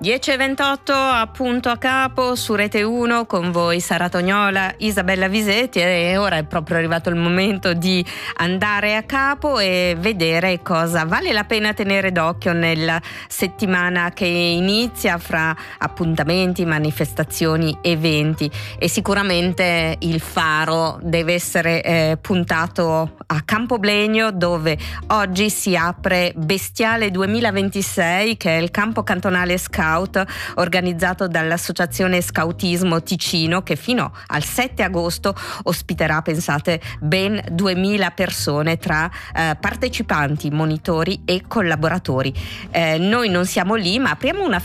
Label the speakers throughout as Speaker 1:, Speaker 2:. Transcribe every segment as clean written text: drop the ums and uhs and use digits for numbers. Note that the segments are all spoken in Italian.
Speaker 1: 10:28, appunto a capo su Rete 1 con voi Sara Tognola, Isabella Visetti, e ora è proprio arrivato il momento di andare a capo e vedere cosa vale la pena tenere d'occhio nella settimana che inizia, fra appuntamenti, manifestazioni, eventi, e sicuramente il faro deve essere puntato a Campoblegno, dove oggi si apre Bestiale 2026, che è il campo cantonale Scout organizzato dall'Associazione Scautismo Ticino, che fino al 7 agosto ospiterà, pensate, ben 2000 persone tra partecipanti, monitori e collaboratori. Noi non siamo lì, ma apriamo una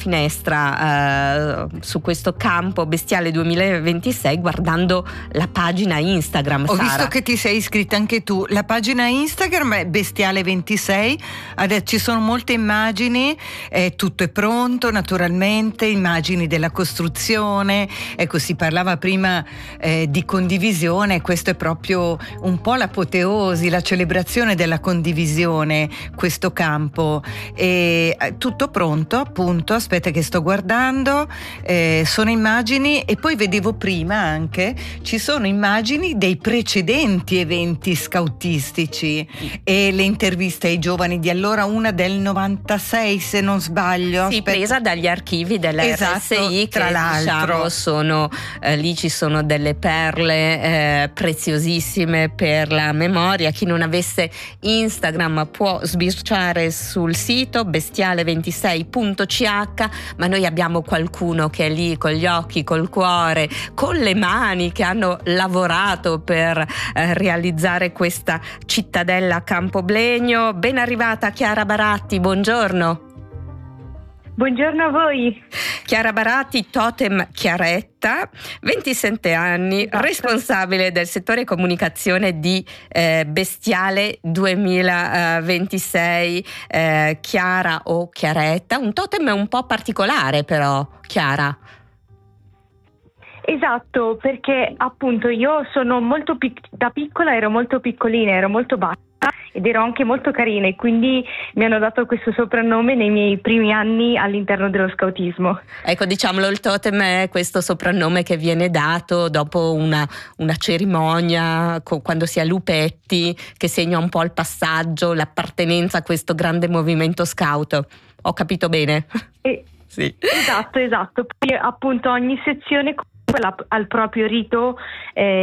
Speaker 1: finestra su questo campo Bestiale 2026 guardando la pagina Instagram.
Speaker 2: Ho
Speaker 1: Sara,
Speaker 2: visto che ti sei iscritta anche tu. La pagina Instagram è Bestiale 26. Adesso ci sono molte immagini, tutto è pronto, naturalmente, immagini della costruzione. Ecco, si parlava prima di condivisione. Questo è proprio un po' l'apoteosi, la celebrazione della condivisione, questo campo. E tutto pronto, appunto. Aspetta che sto guardando, sono immagini, e poi vedevo prima anche ci sono immagini dei precedenti eventi scoutistici e le interviste ai giovani di allora, una del 96 se non sbaglio.
Speaker 1: sì, presa dagli archivi della RSI,
Speaker 2: tra
Speaker 1: che
Speaker 2: l'altro
Speaker 1: diciamo sono lì ci sono delle perle preziosissime per la memoria. Chi non avesse Instagram può sbirciare sul sito bestiale26.ch, ma noi abbiamo qualcuno che è lì con gli occhi, col cuore, con le mani, che hanno lavorato per realizzare questa cittadella a Campoblegno. Ben arrivata Chiara Baratti, buongiorno.
Speaker 3: Buongiorno a voi.
Speaker 1: Chiara Baratti, Totem Chiaretta, 27 anni,
Speaker 3: esatto,
Speaker 1: responsabile del settore comunicazione di Bestiale 2026. Chiara o Chiaretta, un totem un po' particolare però, Chiara.
Speaker 3: Esatto, perché appunto io sono da piccola ero molto piccolina, ero molto bassa ed ero anche molto carina, e quindi mi hanno dato questo soprannome nei miei primi anni all'interno dello scautismo.
Speaker 1: Ecco, diciamolo, il totem è questo soprannome che viene dato dopo una cerimonia, quando si è lupetti, che segna un po' il passaggio, l'appartenenza a questo grande movimento scout. Ho capito bene?
Speaker 3: Sì. Esatto. Poi appunto ogni sezione al proprio rito